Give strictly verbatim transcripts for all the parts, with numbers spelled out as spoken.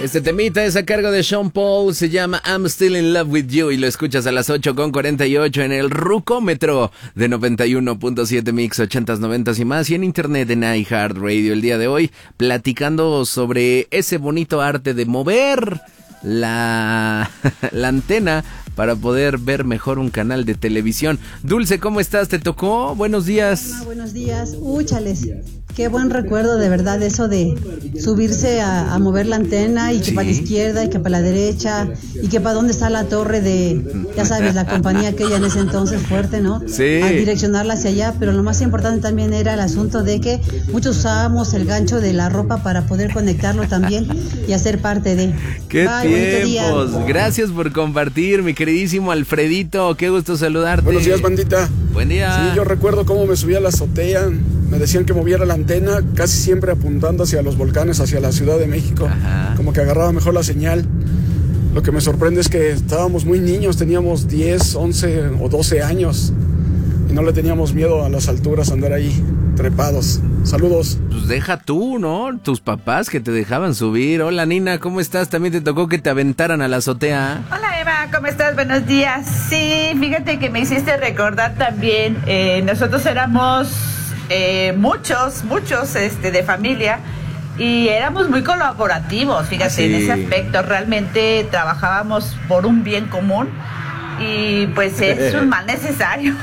Este temita es a cargo de Sean Paul, se llama I'm Still in Love with You y lo escuchas a las ocho con cuarenta y ocho en el Rucómetro de noventa y uno punto siete Mix ochentas, noventas y más y en internet en iHeartRadio. El día de hoy platicando sobre ese bonito arte de mover la, la antena para poder ver mejor un canal de televisión. Dulce, ¿cómo estás? ¿Te tocó? Buenos días. Hola, buenos días. Uy, chales. Qué buen recuerdo, de verdad, eso de subirse a, a mover la antena y que sí, para la izquierda y que para la derecha y que para dónde está la torre de, ya sabes, la compañía aquella en ese entonces fuerte, ¿no? Sí. A direccionarla hacia allá, pero lo más importante también era el asunto de que muchos usábamos el gancho de la ropa para poder conectarlo también y hacer parte de... ¡Qué Ay, tiempos! Gracias por compartir, mi queridísimo Alfredito, qué gusto saludarte. Buenos días, bandita. Buen día. Sí, yo recuerdo cómo me subía a la azotea, me decían que moviera la antena, casi siempre apuntando hacia los volcanes, hacia la Ciudad de México. Ajá. Como que agarraba mejor la señal. Lo que me sorprende es que estábamos muy niños, teníamos diez, once o doce años y no le teníamos miedo a las alturas, andar ahí trepados. Saludos. Pues deja tú, ¿no? Tus papás que te dejaban subir. Hola, Nina, ¿cómo estás? ¿También te tocó que te aventaran a la azotea? Hola, Eva, ¿cómo estás? Buenos días. Sí, fíjate que me hiciste recordar también, eh, nosotros éramos eh, muchos, muchos este, de familia y éramos muy colaborativos, fíjate, sí, en ese aspecto. Realmente trabajábamos por un bien común y pues es un mal necesario.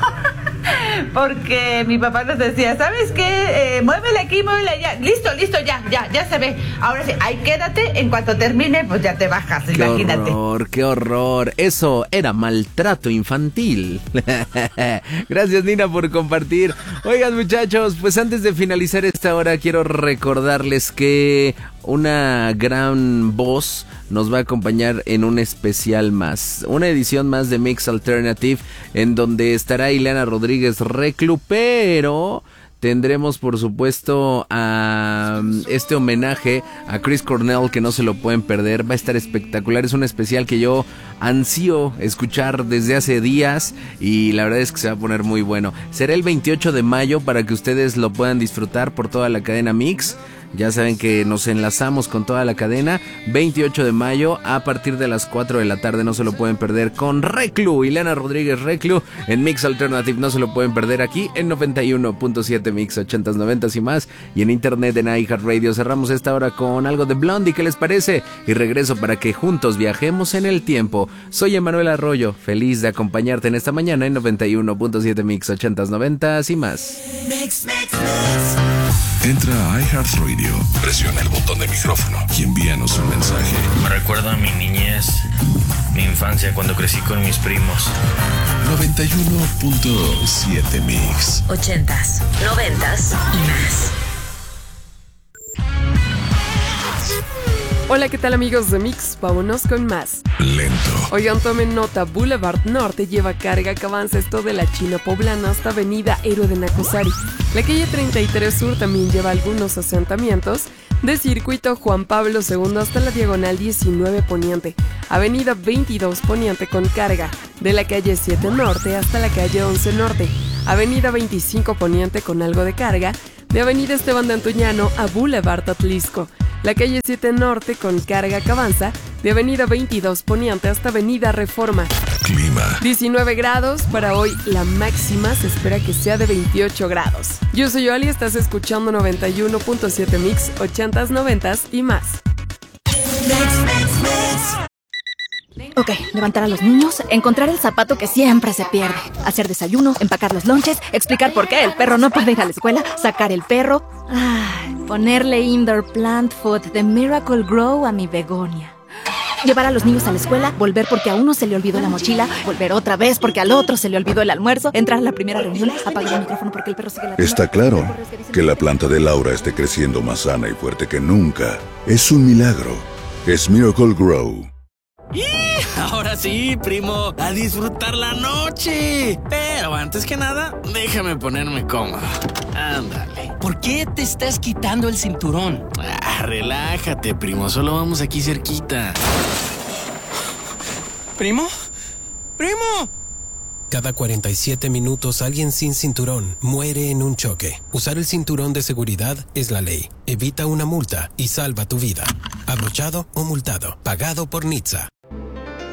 Porque mi papá nos decía, ¿sabes qué? Eh, muévele aquí, muévele allá. Listo, listo, ya, ya, ya se ve. Ahora sí, ahí quédate, en cuanto termine, pues ya te bajas, qué imagínate. Qué horror, qué horror. Eso era maltrato infantil. Gracias, Nina, por compartir. Oigan, muchachos, pues antes de finalizar esta hora, quiero recordarles que una gran voz nos va a acompañar en un especial más, una edición más de Mix Alternative, en donde estará Ileana Rodríguez Reclu, pero tendremos por supuesto a este homenaje a Chris Cornell que no se lo pueden perder, va a estar espectacular, es un especial que yo ansío escuchar desde hace días y la verdad es que se va a poner muy bueno. Será el veintiocho de mayo para que ustedes lo puedan disfrutar por toda la cadena Mix. Ya saben que nos enlazamos con toda la cadena. veintiocho de mayo a partir de las cuatro de la tarde, no se lo pueden perder con Reclu, Ileana Rodríguez Reclu en Mix Alternative, no se lo pueden perder aquí en noventa y uno punto siete Mix ochentas, noventas y más y en internet en iHeartRadio. Cerramos esta hora con algo de Blondie, ¿qué les parece? Y regreso para que juntos viajemos en el tiempo. Soy Emanuel Arroyo, feliz de acompañarte en esta mañana en noventa y uno punto siete Mix ochentas, noventas y más. Mix, mix, mix. Entra a iHeartRadio, presiona el botón de micrófono y envíanos un mensaje. Me recuerda a mi niñez, mi infancia cuando crecí con mis primos. noventa y uno punto siete Mix. Ochentas, noventas y más. Hola, ¿qué tal, amigos de Mix? Vámonos con más. Lento. Oigan, tomen nota, Boulevard Norte lleva carga que avanza esto de la China Poblana hasta Avenida Héroe de Nacosari. La calle treinta y tres Sur también lleva algunos asentamientos de Circuito Juan Pablo segundo hasta la Diagonal diecinueve Poniente. Avenida veintidós Poniente con carga de la calle siete Norte hasta la calle once Norte. Avenida veinticinco Poniente con algo de carga de Avenida Esteban de Antuñano a Boulevard Atlisco. La calle siete Norte con carga que avanza de Avenida veintidós Poniente hasta Avenida Reforma. Clima. diecinueve grados, para hoy la máxima se espera que sea de veintiocho grados. Yo soy Oli, estás escuchando noventa y uno punto siete Mix, ochentas, noventas y más. Ok, levantar a los niños, encontrar el zapato que siempre se pierde, hacer desayuno, empacar los lonches, explicar por qué el perro no puede ir a la escuela, sacar el perro, ay, ponerle indoor plant food de Miracle Grow a mi begonia. Llevar a los niños a la escuela, volver porque a uno se le olvidó la mochila, volver otra vez porque al otro se le olvidó el almuerzo, entrar a la primera reunión, apagar el micrófono porque el perro sigue la... Está claro que la planta de Laura esté creciendo más sana y fuerte que nunca. Es un milagro. Es Miracle Grow. ¡Y! Ahora sí, primo, a disfrutar la noche. Pero antes que nada, déjame ponerme cómodo. Ándale. ¿Por qué te estás quitando el cinturón? Ah, relájate, primo, solo vamos aquí cerquita. ¿Primo? ¡Primo! Cada cuarenta y siete minutos alguien sin cinturón muere en un choque. Usar el cinturón de seguridad es la ley. Evita una multa y salva tu vida. Abrochado o multado. Pagado por N H T S A.